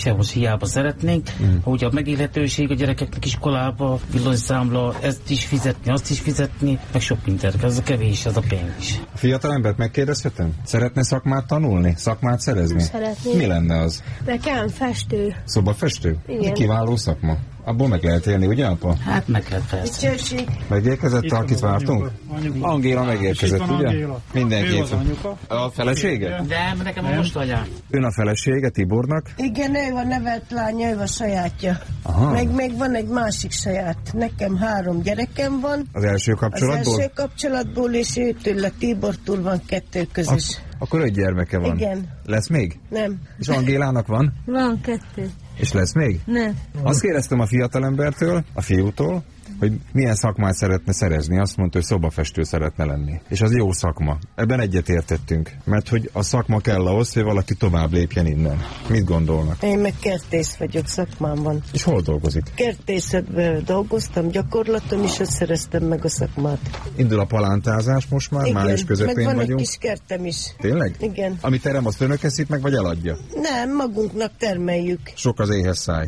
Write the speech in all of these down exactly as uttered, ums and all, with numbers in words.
Sehhoz hiába szeretnénk, mm. hogy a megélhetőség a gyerekeknek iskolába, villanyszámla, ezt is fizetni, azt is fizetni, meg sok minden. Ez a kevés, ez a pénz is. A fiatal embert megkérdezhetem? Szeretne szakmát tanulni? Szakmát szerezni? Szeretném. Mi lenne az? Nekem festő. Szobafestő? Igen. Kiváló szakma. Abból meg lehet élni, ugye, apa? Hát meg lehet persze. Megérkezett, akit vártunk? Angéla megérkezett, ugye? Angéla. Mindenki. Ő az anyuka. A felesége? De nekem a most anyám. Ön a felesége Tibornak? Igen, ő a nevelt lánya, ő a sajátja. Aha. Meg még van egy másik saját. Nekem három gyerekem van. Az első kapcsolatból? Az első kapcsolatból, és őtől a Tibortól van kettő közös. Ak- akkor öt gyermeke van? Igen. Lesz még? Nem. És Angélának van? Van kettő. És lesz még? Nem. Azt kérdeztem a fiatalembertől, a fiútól, hogy milyen szakmát szeretne szerezni. Azt mondta, hogy szobafestő szeretne lenni. És az jó szakma. Ebben egyetértettünk. Mert hogy a szakma kell ahhoz, hogy valaki tovább lépjen innen. Mit gondolnak? Én meg kertész vagyok szakmámban. És hol dolgozik? Kertészetben dolgoztam, gyakorlaton is, azt szereztem meg a szakmát. Indul a palántázás most már, Igen, május közepén meg van vagyunk. egy kis kertem is. Tényleg? Igen. Amit terem, azt önök eszik meg, vagy eladja? Nem, magunknak termeljük. Sok az éhes száj.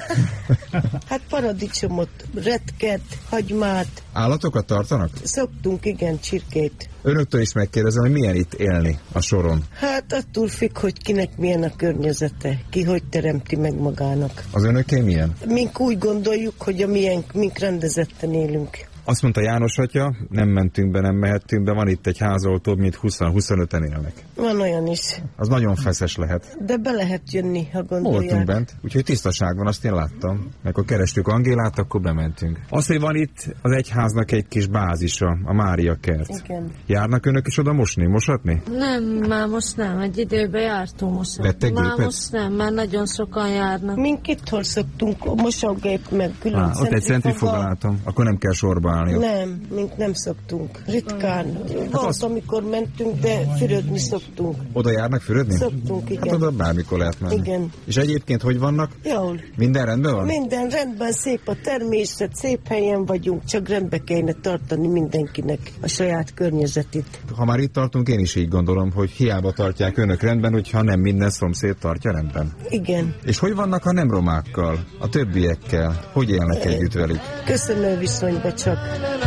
Hát paradicsomot, retket, hagymát. Állatokat tartanak? Szoktunk, igen, csirkét. Önöktől is megkérdezem, hogy milyen itt élni a soron. Hát attól függ, hogy kinek milyen a környezete, ki hogy teremti meg magának. Az önöké milyen? Mink úgy gondoljuk, hogy a miénk, mink rendezetten élünk. Azt mondta János atya, nem mentünk be, nem mehettünk be, van itt egy ház, ahol több mint húsz-huszonöten élnek. Van olyan is. Az nagyon feszes lehet. De be lehet jönni, ha gondolják. Voltunk bent, úgyhogy tisztaság van, azt én láttam. Amikor kerestük Angélát, akkor bementünk. Az, hogy van itt az egyháznak egy kis bázisa, a Mária kert. Igen. Járnak önök is oda mosni, mosatni? Nem, már most nem. Egy időben jártunk most. Vettek Már gépet? most nem, már nagyon sokan járnak. Mink itt hol szoktunk, a mosógép meg külön Á, ott egy centrifuga látom, akkor nem kell sorba állni. Nem, mink nem szoktunk. Ritkán. Volt, az... amikor mentünk, de fürödni szoktunk. Oda járnak fürödni? Szoktunk, igen. Hát oda bármikor lehet menni. Igen. És egyébként hogy vannak? Jól. Minden rendben van? Minden rendben, szép a természet, szép helyen vagyunk, csak rendbe kéne tartani mindenkinek a saját környezetét. Ha már itt tartunk, én is így gondolom, hogy hiába tartják önök rendben, hogyha nem minden szomszéd tartja rendben. Igen. És hogy vannak a nem romákkal, a többiekkel? Hogy élnek együtt velük? Köszönő viszonyba csak.